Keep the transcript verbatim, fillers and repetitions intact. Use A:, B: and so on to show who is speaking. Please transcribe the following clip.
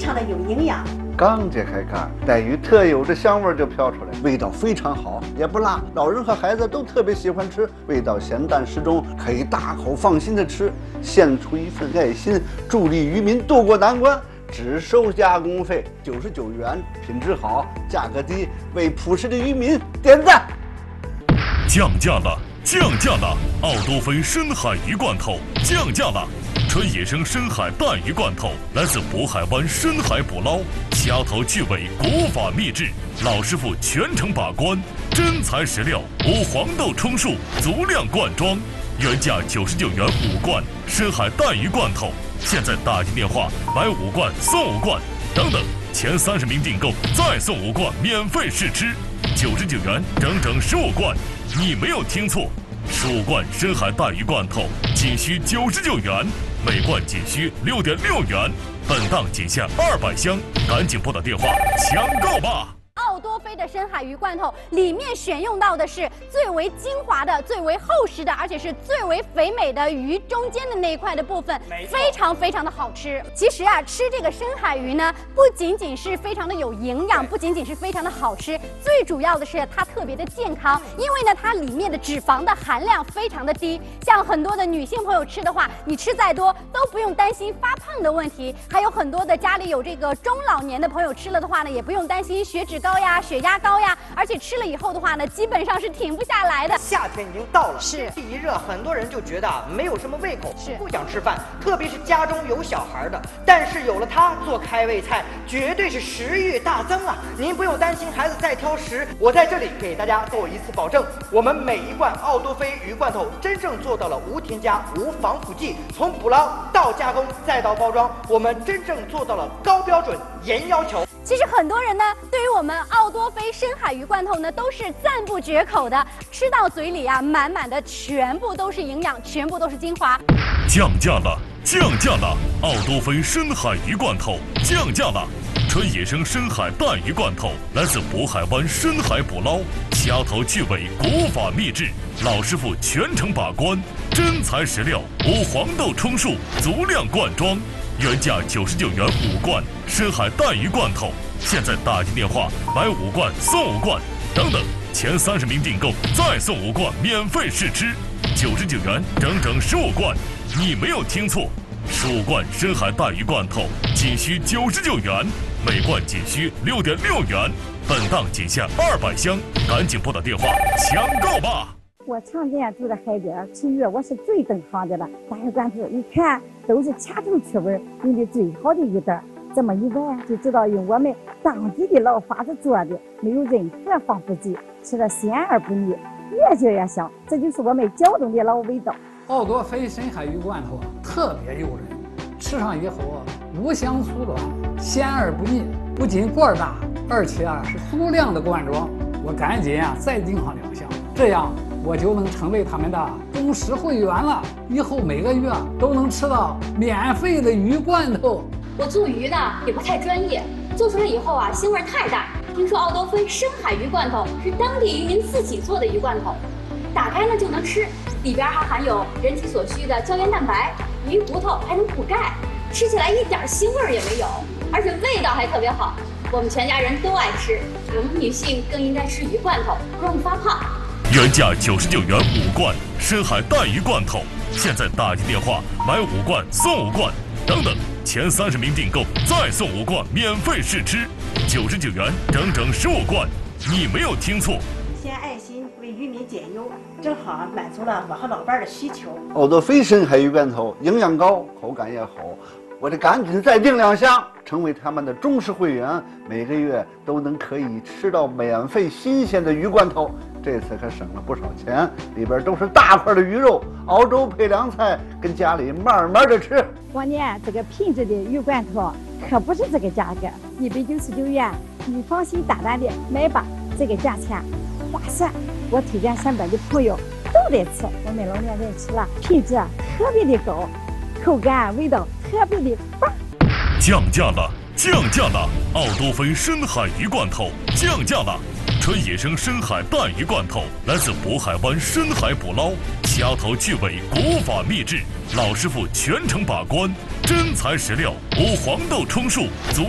A: 常的有营养。
B: 刚揭开盖，带鱼特有的香味就飘出来，味道非常好，也不辣，老人和孩子都特别喜欢吃，味道咸淡适中，可以大口放心的吃，献出一份爱心，助力渔民渡过难关。只收加工费九十九元，品质好，价格低，为朴实的渔民点赞。
C: 降价了，降价了！奥多菲深海鱼罐头降价了。纯野生深海带鱼罐头来自渤海湾深海捕捞，掐头去尾，国法秘制，老师傅全程把关，真材实料，无黄豆充数，足量灌装，原价九十九元五罐深海带鱼罐头，现在打进电话买五罐送五罐，等等，前三十名订购再送五罐免费试吃，九十九元整整十五罐，你没有听错，十五罐深海带鱼罐头仅需九十九元。每罐仅需六点六元，本档仅限二百箱，赶紧拨打电话抢购吧！
D: 奥多菲的深海鱼罐头里面选用到的是最为精华的、最为厚实的，而且是最为肥美的鱼中间的那一块的部分，非常非常的好吃。其实啊，吃这个深海鱼呢，不仅仅是非常的有营养，不仅仅是非常的好吃，最主要的是它特别的健康，因为呢，它里面的脂肪的含量非常的低。像很多的女性朋友吃的话，你吃再多都不用担心发胖的问题。还有很多的家里有这个中老年的朋友吃了的话呢，也不用担心血脂高呀、血压高呀，而且吃了以后的话呢，基本上是停不下来的。
E: 夏天已经到了，
D: 是
E: 天气一热，很多人就觉得啊没有什么胃口，
D: 是
E: 不想吃饭，特别是家中有小孩的。但是有了它做开胃菜，绝对是食欲大增啊！您不用担心孩子再挑食，我在这里给大家做一次保证，我们每一罐奥多菲鱼罐头真正做到了无添加、无防腐剂，从捕捞到加工再到包装，我们真正做到了高标准、严要求。
D: 其实很多人呢，对于我们奥多菲深海鱼罐头呢，都是赞不绝口的，吃到嘴里啊，满满的全部都是营养，全部都是精华。
C: 降价了，降价了！奥多菲深海鱼罐头降价了。纯野生深海带鱼罐头来自渤海湾深海捕捞，掐头去尾，国法秘制，老师傅全程把关，真材实料，无黄豆充数，足量灌装。原价九十九元五罐深海带鱼罐头，现在打进电话买五罐送五罐，等等，前三十名订购再送五罐免费试吃，九十九元整整十五罐，你没有听错，十五罐深海带鱼罐头仅需九十九元，每罐仅需六点六元，本档仅限二百箱，赶紧拨打电话抢购吧！
F: 我常年住在海边，吃鱼我是最懂行的了。大鱼罐头一看都是掐头去尾，用的最好的鱼胆，这么一闻就知道用我们当地的老法子做的，没有任何防腐剂，吃了鲜而不腻，越嚼越香，这就是我们胶东的老味道。
G: 奥多菲深海鱼罐头特别诱人，吃上以后无香酥软，鲜而不腻，不仅罐大，而且啊是足量的灌装。我赶紧啊再订上两箱，这样我就能成为他们的忠实会员了，以后每个月都能吃到免费的鱼罐头。
H: 我做鱼的也不太专业，做出来以后啊腥味太大。听说奥多菲深海鱼罐头是当地渔民自己做的鱼罐头，打开呢就能吃，里边还含有人体所需的胶原蛋白，鱼骨头还能补钙，吃起来一点腥味也没有，而且味道还特别好。我们全家人都爱吃，我们女性更应该吃鱼罐头，不容易发胖。
C: 原价九十九元五罐深海带鱼罐头，现在打进电话买五罐送五罐，等等，前三十名订购再送五罐免费试吃，九十九元整整十五罐，你没有听错。
A: 献爱心为渔民减忧，正好满足了我和老伴的需求。
B: 奥多菲深海鱼罐头营养高，口感也好，我得赶紧再订两箱，成为他们的忠实会员，每个月都能可以吃到免费新鲜的鱼罐头。这次可省了不少钱，里边都是大块的鱼肉，熬粥配凉菜，跟家里慢慢的吃。
F: 过年这个品质的鱼罐头可不是这个价格，一百九十九元，你放心大胆的买吧，这个价钱划算。我推荐身边的朋友都得吃，我们老年人吃了，品质特别的高，口感味道特别的棒。
C: 降价了，降价了！奥多菲深海鱼罐头降价了。纯野生深海带鱼罐头来自渤海湾深海捕捞，掐头去尾，国法秘制，老师傅全程把关，真材实料，无黄豆充数，足